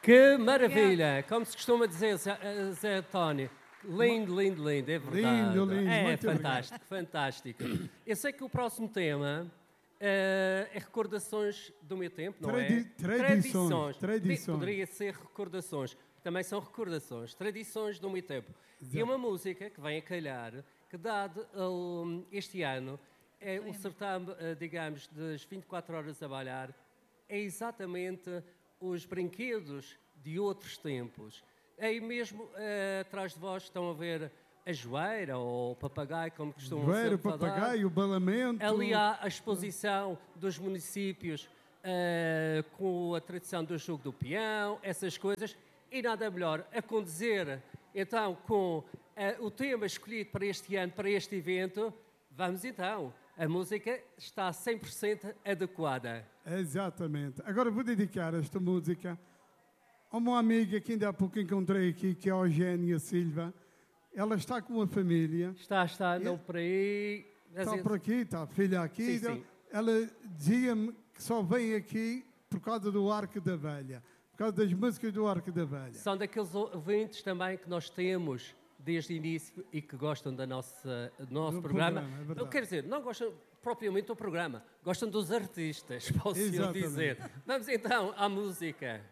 Que maravilha! Como se costuma dizer, Zé António. Lindo, lindo, lindo, é verdade. Lindo, lindo. É muito fantástico, fantástico. Eu sei que o próximo tema é recordações do meu tempo, não é? Tradições. Poderia ser recordações. Também são recordações. Tradições do meu tempo. Exato. E uma música que vem a calhar, que dado este ano, é o certame, digamos, das 24 horas a bailar, é exatamente os brinquedos de outros tempos. Aí mesmo, atrás de vós, estão a ver a joeira ou o papagaio, como costumam dizer. Joeira, o papagaio, o balamento. Ali há a exposição dos municípios com a tradição do jogo do peão, essas coisas. E nada melhor a condizer, então, com o tema escolhido para este ano, para este evento. Vamos então. A música está 100% adequada. Exatamente. Agora vou dedicar esta música a uma amiga que ainda há pouco encontrei aqui, que é a Eugénia Silva. Ela está com uma família. Está, não por aí. Está por aqui, está a filha aqui. Sim. Ela dizia-me que só vem aqui por causa do Arco da Velha, por causa das músicas do Arco da Velha. São daqueles ouvintes também que nós temos desde o início e que gostam do nosso programa. Eu quero dizer, não gostam propriamente do programa, gostam dos artistas, posso dizer. Vamos então à música.